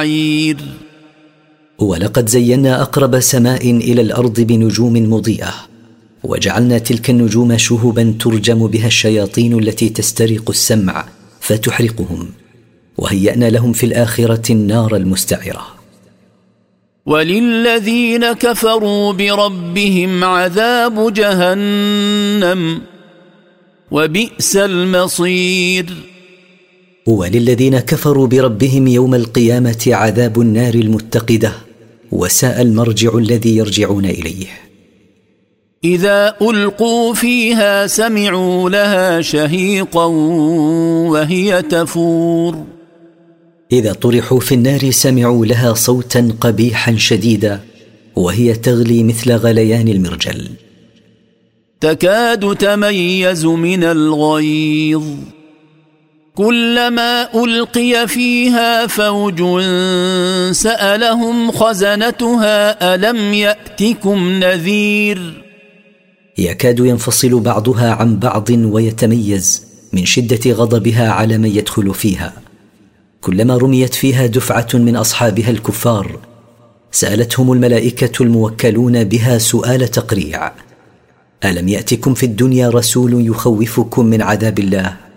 ولقد زينا أقرب سماء إلى الأرض بنجوم مضيئة، وجعلنا تلك النجوم شهبا ترجم بها الشياطين التي تسترق السمع فتحرقهم، وهيأنا لهم في الآخرة النار المستعرة. وللذين كفروا بربهم عذاب جهنم وبئس المصير. وللذين كفروا بربهم يوم القيامة عذاب النار المتقدة، وساء المرجع الذي يرجعون إليه. إذا ألقوا فيها سمعوا لها شهيقا وهي تفور. إذا طرحوا في النار سمعوا لها صوتا قبيحا شديدا وهي تغلي مثل غليان المرجل. تكاد تميز من الغيظ كلما ألقي فيها فوج سألهم خزنتها ألم يأتكم نذير. يكاد ينفصل بعضها عن بعض ويتميز من شدة غضبها على من يدخل فيها. كلما رميت فيها دفعة من أصحابها الكفار سألتهم الملائكة الموكلون بها سؤال تقريع: ألم يأتكم في الدنيا رسول يخوفكم من عذاب الله؟